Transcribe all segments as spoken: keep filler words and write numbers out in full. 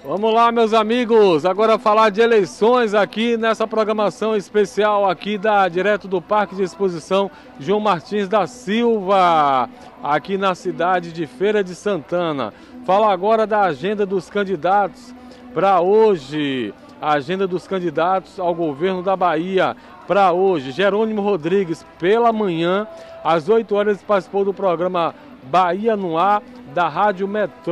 Vamos lá, meus amigos, agora falar de eleições aqui nessa programação especial aqui da direto do Parque de Exposição João Martins da Silva, aqui na cidade de Feira de Santana. Fala agora da agenda dos candidatos para hoje, a agenda dos candidatos ao governo da Bahia para hoje. Jerônimo Rodrigues, pela manhã, às oito horas, participou do programa Bahia no Ar, da Rádio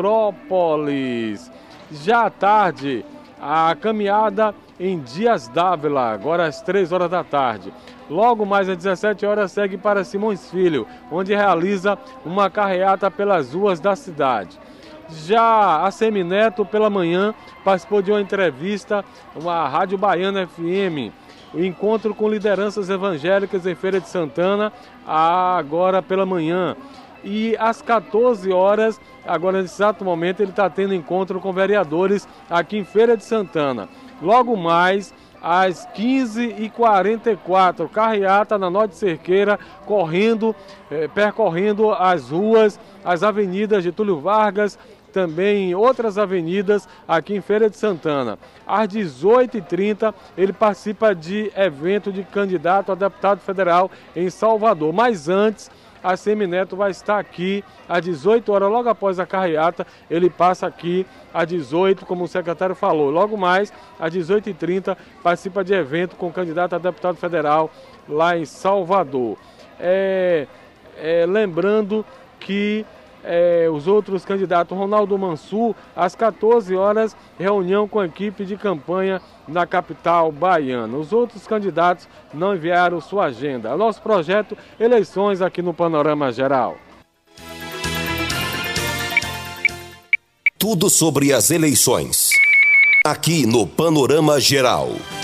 Metrópolis. Já à tarde, a caminhada em Dias d'Ávila, agora às três horas da tarde. Logo mais às dezessete horas, segue para Simões Filho, onde realiza uma carreata pelas ruas da cidade. Já a Semineto, pela manhã, participou de uma entrevista, uma Rádio Baiana F M, o encontro com lideranças evangélicas em Feira de Santana, agora pela manhã. E às quatorze horas, agora nesse exato momento, ele está tendo encontro com vereadores aqui em Feira de Santana. Logo mais, às quinze e quarenta e quatro, carreata na Norte Cerqueira, correndo, eh, percorrendo as ruas, as avenidas Getúlio Vargas, também outras avenidas aqui em Feira de Santana. Às dezoito e trinta, ele participa de evento de candidato a deputado federal em Salvador. Mas antes, a Semineto vai estar aqui às dezoito horas, logo após a carreata, ele passa aqui às dezoito, como o secretário falou. Logo mais, às dezoito e trinta, participa de evento com o candidato a deputado federal lá em Salvador. É, é, lembrando que É, os outros candidatos, Ronaldo Mansur, às quatorze horas, reunião com a equipe de campanha na capital baiana. Os outros candidatos não enviaram sua agenda. Nosso projeto, eleições aqui no Panorama Geral. Tudo sobre as eleições, aqui no Panorama Geral.